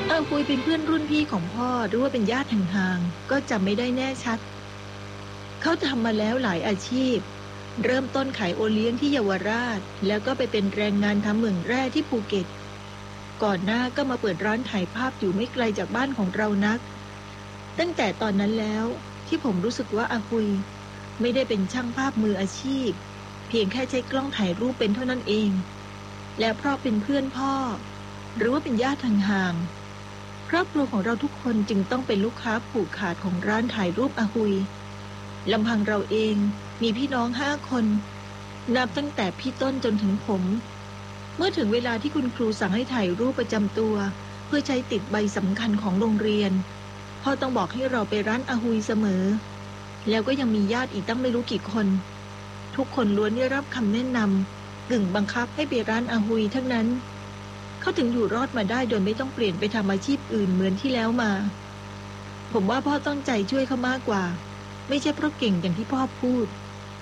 อาคุยเป็นเพื่อนรุ่นพี่ของพ่อหรือว่าเป็นญาติห่างๆก็จำไม่ได้แน่ชัดเขาทำมาแล้วหลายอาชีพเริ่มต้นขายโอเลี้ยงที่เยาวราชแล้วก็ไปเป็นแรงงานทำเหมืองแร่ที่ภูเก็ตก่อนหน้าก็มาเปิดร้านถ่ายภาพอยู่ไม่ไกลจากบ้านของเรานักตั้งแต่ตอนนั้นแล้วที่ผมรู้สึกว่าอาคุยไม่ได้เป็นช่างภาพมืออาชีพเพียงแค่ใช้กล้องถ่ายรูปเป็นเท่านั้นเองและเพราะเป็นเพื่อนพ่อหรือว่าเป็นญาติห่างๆครอบครัวของเราทุกคนจึงต้องเป็นลูกค้าผูกขาดของร้านถ่ายรูปอาคุยลำพังเราเองมีพี่น้อง5 คนนับตั้งแต่พี่ต้นจนถึงผมเมื่อถึงเวลาที่คุณครูสั่งให้ถ่ายรูปประจำตัวเพื่อใช้ติดใบสำคัญของโรงเรียนพ่อต้องบอกให้เราไปร้านอาคุยเสมอแล้วก็ยังมีญาติอีกตั้งไม่รู้กี่คนทุกคนล้วนได้รับคำแนะนำกึ่งบังคับให้ไปร้านอาคุยทั้งนั้นเขาถึงอยู่รอดมาได้โดยไม่ต้องเปลี่ยนไปทำอาชีพอื่นเหมือนที่แล้วมาผมว่าพ่อต้องใจช่วยเขามากกว่าไม่ใช่เพราะเก่งอย่างที่พ่อพูด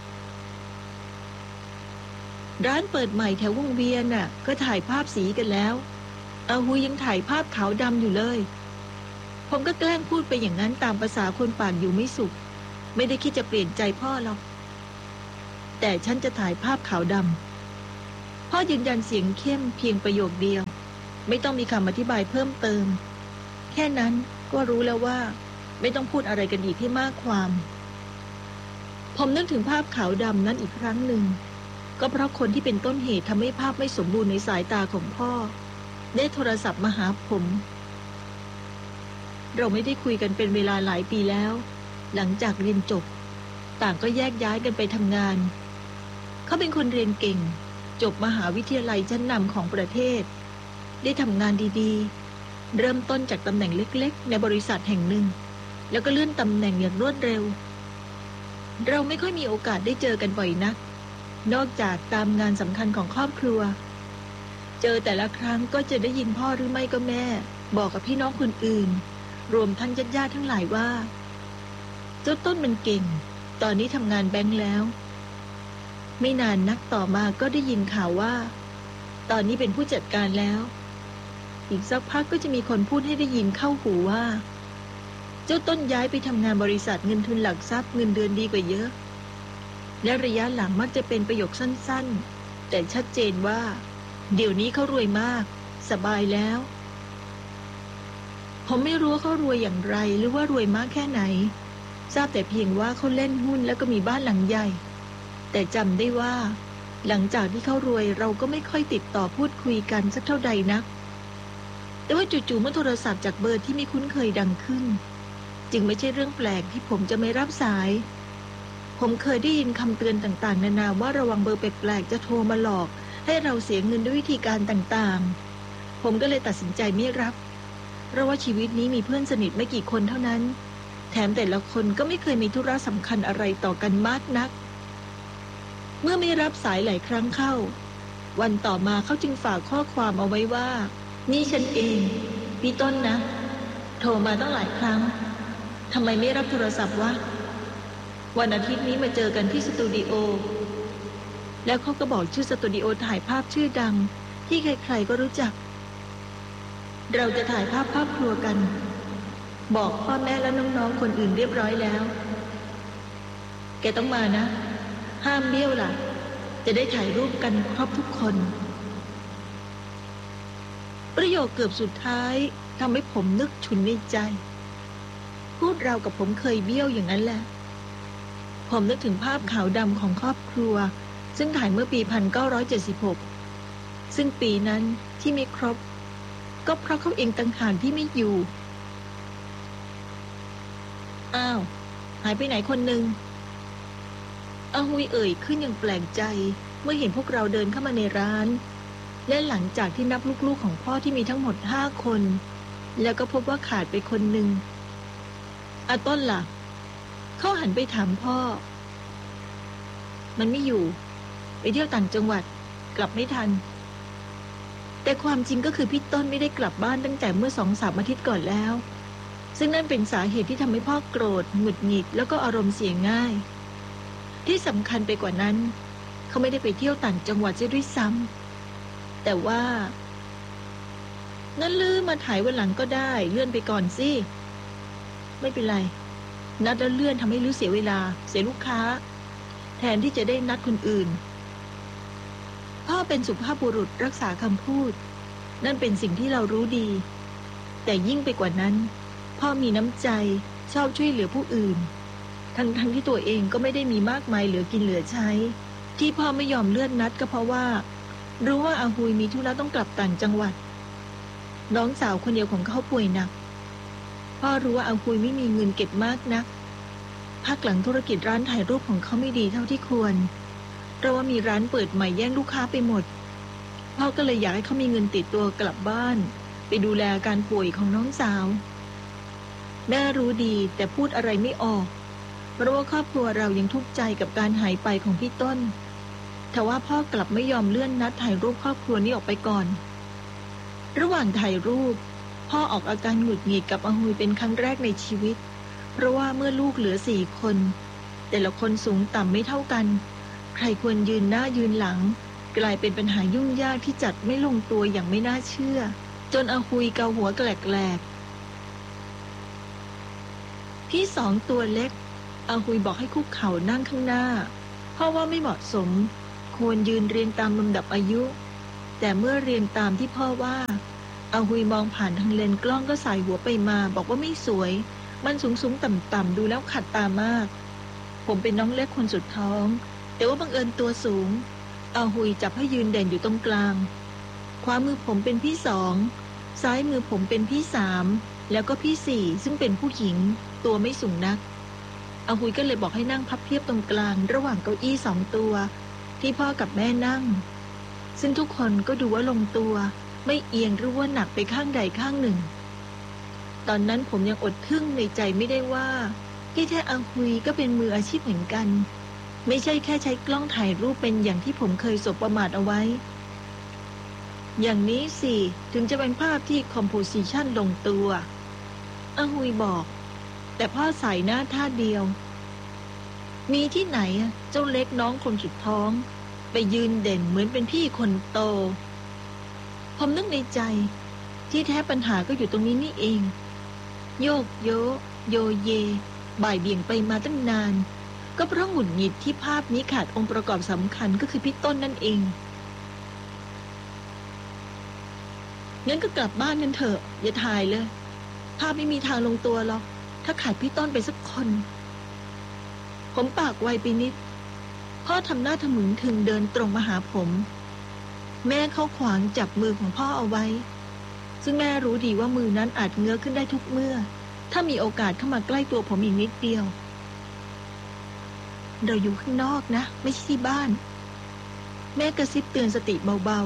ร้านเปิดใหม่แถววงเวียนน่ะก็ถ่ายภาพสีกันแล้วอาหุยยังถ่ายภาพขาวดำอยู่เลยผมก็แกล้งพูดไปอย่างนั้นตามภาษาคนปากอยู่ไม่สุขไม่ได้คิดจะเปลี่ยนใจพ่อหรอกแต่ฉันจะถ่ายภาพขาวดำพ่อยืนยันเสียงเข้มเพียงประโยคเดียวไม่ต้องมีคำอธิบายเพิ่มเติมแค่นั้นก็รู้แล้วว่าไม่ต้องพูดอะไรกันอีกที่มากความผมนึกถึงภาพขาวดำนั้นอีกครั้งหนึ่งก็เพราะคนที่เป็นต้นเหตุทำให้ภาพไม่สมบูรณ์ในสายตาของพ่อได้โทรศัพท์มาหาผมเราไม่ได้คุยกันเป็นเวลาหลายปีแล้วหลังจากเรียนจบต่างก็แยกย้ายกันไปทำงานเขาเป็นคนเรียนเก่งจบมหาวิทยาลัยชั้นนำของประเทศได้ทำงานดีๆเริ่มต้นจากตำแหน่งเล็กๆในบริษัทแห่งหนึ่งแล้วก็เลื่อนตำแหน่งอย่างรวดเร็วเราไม่ค่อยมีโอกาสได้เจอกันบ่อยนักนอกจากตามงานสำคัญของครอบครัวเจอแต่ละครั้งก็จะได้ยินพ่อหรือไม่ก็แม่บอกกับพี่น้องคนอื่นรวมทั้งญาติๆทั้งหลายว่าเจ้าต้นมันเก่งตอนนี้ทำงานแบงค์แล้วไม่นานนักต่อมาก็ได้ยินข่าวว่าตอนนี้เป็นผู้จัดการแล้วอีกสักพักก็จะมีคนพูดให้ได้ยินเข้าหูว่าเจ้าต้นย้ายไปทำงานบริษัทเงินทุนหลักทรัพย์เงินเดือนดีกว่าเยอะและระยะหลังมักจะเป็นประโยคสั้นๆแต่ชัดเจนว่าเดี๋ยวนี้เขารวยมากสบายแล้วผมไม่รู้ว่าเขารวยอย่างไรหรือว่ารวยมากแค่ไหนทราบแต่เพียงว่าเขาเล่นหุ้นแล้วก็มีบ้านหลังใหญ่แต่จำได้ว่าหลังจากที่เขารวยเราก็ไม่ค่อยติดต่อพูดคุยกันสักเท่าใดนักแต่ว่าจู่ๆเมื่อโทรศัพท์จากเบอร์ที่ไม่คุ้นเคยดังขึ้นจึงไม่ใช่เรื่องแปลกที่ผมจะไม่รับสายผมเคยได้ยินคำเตือนต่างๆนานาว่าระวังเบอร์แปลกๆจะโทรมาหลอกให้เราเสียเงินด้วยวิธีการต่างๆผมก็เลยตัดสินใจไม่รับเพราะว่าชีวิตนี้มีเพื่อนสนิทไม่กี่คนเท่านั้นแถมแต่ละคนก็ไม่เคยมีธุระสำคัญอะไรต่อกันมากนักเมื่อไม่รับสายหลายครั้งเข้าวันต่อมาเขาจึงฝากข้อความเอาไว้ว่านี่ฉันเองพี่ต้นนะโทรมาตั้งหลายครั้งทำไมไม่รับโทรศัพท์วะวันอาทิตย์นี้มาเจอกันที่สตูดิโอแล้วเขาก็บอกชื่อสตูดิโอถ่ายภาพชื่อดังที่ใครๆก็รู้จักเราจะถ่ายภาพครอบครัวกันบอกพ่อแม่และน้องๆคนอื่นเรียบร้อยแล้วแกต้องมานะห้ามเบี้ยวล่ะจะได้ถ่ายรูปกันครบทุกคนประโยคเกือบสุดท้ายทำให้ผมนึกฉุนในใจพูดเรากับผมเคยเบี้ยวอย่างนั้นแหละผมนึกถึงภาพขาวดำของครอบครัวซึ่งถ่ายเมื่อปี 1976 ซึ่งปีนั้นที่ไม่ครบก็เพราะเขาเองต่างหากที่ไม่อยู่อ้าวหายไปไหนคนหนึ่งอาหุยเอ่ยขึ้นอย่างแปลกใจเมื่อเห็นพวกเราเดินเข้ามาในร้านและหลังจากที่นับลูกๆของพ่อที่มีทั้งหมด5 คนแล้วก็พบว่าขาดไปคนหนึ่งอาต้นล่ะเขาหันไปถามพ่อมันไม่อยู่ไปเที่ยวต่างจังหวัดกลับไม่ทันแต่ความจริงก็คือพี่ต้นไม่ได้กลับบ้านตั้งแต่เมื่อ 2-3 อาทิตย์ก่อนแล้วซึ่งนั่นเป็นสาเหตุที่ทำให้พ่อโกรธหงุดหงิดแล้วก็อารมณ์เสียง่ายที่สำคัญไปกว่านั้นเขาไม่ได้ไปเที่ยวต่างจังหวัดเสียด้วยซ้ำแต่ว่างั้นลือมาถ่ายวันหลังก็ได้เลื่อนไปก่อนสิไม่เป็นไรนัดแล้วเลื่อนทำให้ลือเสียเวลาเสียลูกค้าแทนที่จะได้นัดคนอื่นพ่อเป็นสุภาพบุรุษรักษาคำพูดนั่นเป็นสิ่งที่เรารู้ดีแต่ยิ่งไปกว่านั้นพ่อมีน้ำใจชอบช่วยเหลือผู้อื่นทั้งที่ตัวเองก็ไม่ได้มีมากมายเหลือกินเหลือใช้ที่พ่อไม่ยอมเลื่อนนัดก็เพราะว่ารู้ว่าอาหุยมีธุระต้องกลับต่างจังหวัดน้องสาวคนเดียวของเขาป่วยหนักพ่อรู้ว่าอาหุยไม่มีเงินเก็บมากนักพักหลังธุรกิจร้านถ่ายรูปของเขาไม่ดีเท่าที่ควรเพราะว่ามีร้านเปิดใหม่แย่งลูกค้าไปหมดพ่อก็เลยอยากให้เขามีเงินติดตัวกลับบ้านไปดูแลอาการป่วยของน้องสาวแม่รู้ดีแต่พูดอะไรไม่ออกเพราะว่าครอบครัวเรายังทุกข์ใจกับการหายไปของพี่ต้นแต่ว่าพ่อกลับไม่ยอมเลื่อนนัดถ่ายรูปครอบครัวนี้ออกไปก่อนระหว่างถ่ายรูปพ่อออกอาการหงุดหงิดกับอาหุยเป็นครั้งแรกในชีวิตเพราะว่าเมื่อลูกเหลือ4 คนแต่ละคนสูงต่ำไม่เท่ากันใครควรยืนหน้ายืนหลังกลายเป็นปัญหายุ่งยากที่จัดไม่ลงตัวอย่างไม่น่าเชื่อจนอาหุยเกาหัวแกลกๆพี่2ตัวเล็กอาหุยบอกให้คุกเข่านั่งข้างหน้าเพราะว่าไม่เหมาะสมควรยืนเรียงตามลำดับอายุแต่เมื่อเรียงตามที่พ่อว่าอาหุยมองผ่านทางเลนส์กล้องก็สายหัวไปมาบอกว่าไม่สวยมันสูงต่ำดูแล้วขัดตามากผมเป็นน้องเล็กคนสุดท้องแต่ว่าบังเอิญตัวสูงอาหุยจับให้ยืนเด่นอยู่ตรงกลางขวามือผมเป็นพี่2ซ้ายมือผมเป็นพี่3แล้วก็พี่4ซึ่งเป็นผู้หญิงตัวไม่สูงนักอาหุยก็เลยบอกให้นั่งพับเพียบตรงกลางระหว่างเก้าอี้2 ตัวที่พ่อกับแม่นั่งซึ่งทุกคนก็ดูว่าลงตัวไม่เอียงหรือว่าหนักไปข้างใดข้างหนึ่งตอนนั้นผมยังอดทึ่งในใจไม่ได้ว่าที่แท้อาหุยก็เป็นมืออาชีพเหมือนกันไม่ใช่แค่ใช้กล้องถ่ายรูปเป็นอย่างที่ผมเคยสบประมาทเอาไว้อย่างนี้สิถึงจะเป็นภาพที่คอมโพสิชันลงตัวอาหุยบอกแต่พ่อใส่หน้าท่าเดียวมีที่ไหนเจ้าเล็กน้องคนสุดท้องไปยืนเด่นเหมือนเป็นพี่คนโตผมนึกในใจที่แท้ปัญหาก็อยู่ตรงนี้นี่เองโยกโยโยเยบ่ายเบี่ยงไปมาตั้งนานก็เพราะหงุดหงิดที่ภาพนี้ขาดองค์ประกอบสำคัญก็คือพี่ต้นนั่นเองงั้นก็กลับบ้านกันเถอะอย่าถ่ายเลยภาพไม่มีทางลงตัวหรอกถ้าขาดพี่ต้นไปสักคนผมปากไวไปนิดพ่อทำหน้าทะมึงถึงเดินตรงมาหาผมแม่เข้าขวางจับมือของพ่อเอาไว้ซึ่งแม่รู้ดีว่ามือนั้นอาจเงื้อขึ้นได้ทุกเมื่อถ้ามีโอกาสเข้ามาใกล้ตัวผมอีกนิดเดียวเราอยู่ข้างนอกนะไม่ใช่ที่บ้านแม่กระซิบเตือนสติเบา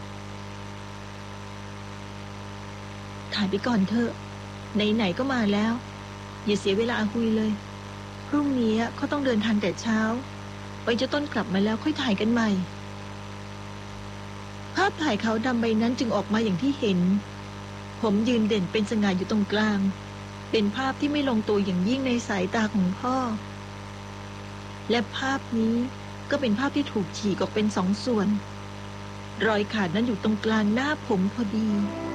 ๆถ่ายไปก่อนเถอะไหนๆก็มาแล้วอย่าเสียเวลาอาหุยเลยพรุ่งนี้เขาต้องเดินทางแต่เช้าไว้จะต้นกลับมาแล้วค่อยถ่ายกันใหม่ภาพถ่ายขาวดำใบนั้นจึงออกมาอย่างที่เห็นผมยืนเด่นเป็นสง่าอยู่ตรงกลางเป็นภาพที่ไม่ลงตัวอย่างยิ่งในสายตาของพ่อและภาพนี้ก็เป็นภาพที่ถูกฉีกออกเป็น2 ส่วนรอยขาดนั้นอยู่ตรงกลางหน้าผมพอดี